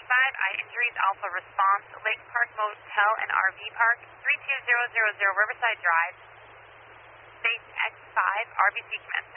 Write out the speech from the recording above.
eye injuries, Alpha response, Lake Park Motel and RV Park, 32000 Riverside Drive, State X5, RBC commence.